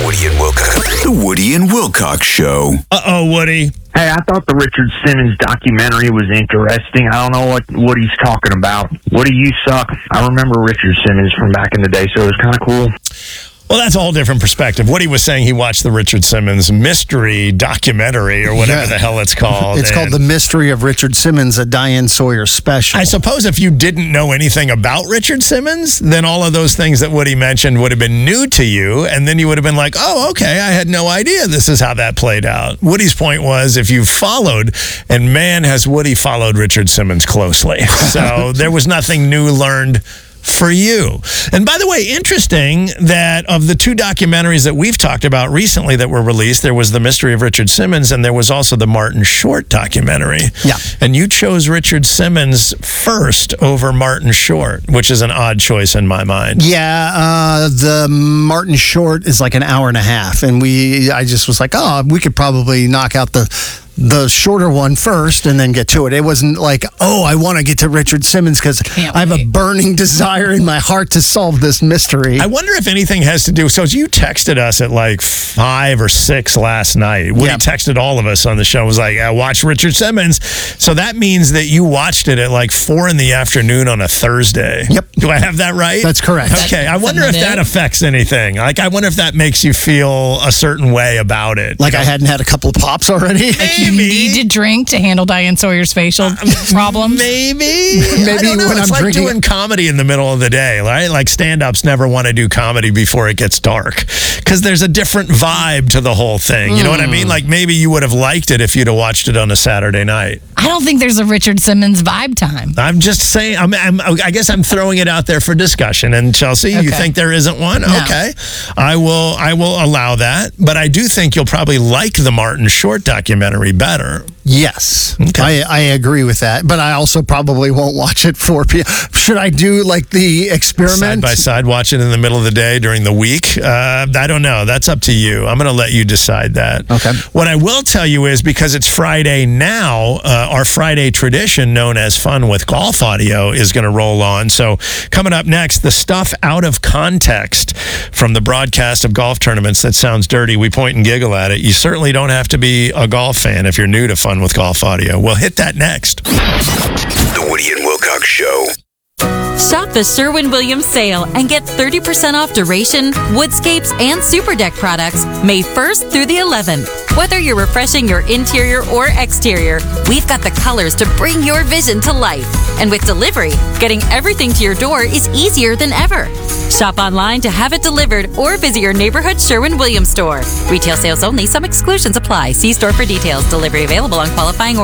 Woody and Wilcox. The Woody and Wilcox Show. Uh-oh, Woody. Hey, I thought the Richard Simmons documentary was interesting. I don't know what he's talking about. Woody, you suck. I remember Richard Simmons from back in the day, so it was kind of cool. Well, that's a whole different perspective. Woody was saying he watched the Richard Simmons mystery documentary or whatever the hell it's called. It's called The Mystery of Richard Simmons, a Diane Sawyer special. I suppose if you didn't know anything about Richard Simmons, then all of those things that Woody mentioned would have been new to you, and then you would have been like, oh, okay, I had no idea this is how that played out. Woody's point was if you followed, and man, has Woody followed Richard Simmons closely. So there was nothing new learned for you. And by the way, interesting that of the two documentaries that we've talked about recently that were released, there was The Mystery of Richard Simmons and there was also the Martin Short documentary. Yeah. And you chose Richard Simmons first over Martin Short, which is an odd choice in my mind. Yeah, the Martin Short is like an hour and a half, and I just was like, oh, we could probably knock out the shorter one first and then get to it. It wasn't like, oh, I want to get to Richard Simmons because I have a burning desire in my heart to solve this mystery. I wonder if anything has to do, so you texted us at like 5 or 6 last night. Woody texted all of us on the show, was like, I watched Richard Simmons. So that means that you watched it at like 4 in the afternoon on a Thursday. Yep. Do I have that right? That's correct. Okay, I wonder if that affects anything. Like, I wonder if that makes you feel a certain way about it. Like I hadn't had a couple of pops already? You need to drink to handle Diane Sawyer's facial problems? Maybe I don't know. when it's I'm like doing comedy in the middle of the day, right? Like stand-ups never want to do comedy before it gets dark because there's a different vibe to the whole thing. You know what I mean? Like maybe you would have liked it if you'd have watched it on a Saturday night. I don't think there's a Richard Simmons vibe time. I'm just saying, I guess I'm throwing it out there for discussion. And Chelsea, you think there isn't one? No. Okay. I will allow that. But I do think you'll probably like the Martin Short documentary better. Yes. Okay. I agree with that. But I also probably won't watch it 4 p.m. Should I do like the experiment? Side by side, watch it in the middle of the day during the week? I don't know. That's up to you. I'm going to let you decide that. Okay. What I will tell you is because it's Friday now, our Friday tradition known as Fun with Golf Audio is going to roll on. So coming up next, the stuff out of context from the broadcast of golf tournaments that sounds dirty. We point and giggle at it. You certainly don't have to be a golf fan if you're new to Fun with Golf Audio. We'll hit that next. The Woody and Wilcox Show. Shop the Sherwin-Williams sale and get 30% off Duration, Woodscapes, and Super Deck products May 1st through the 11th. Whether you're refreshing your interior or exterior, we've got the colors to bring your vision to life. And with delivery, getting everything to your door is easier than ever. Shop online to have it delivered or visit your neighborhood Sherwin-Williams store. Retail sales only. Some exclusions apply. See store for details. Delivery available on qualifying orders.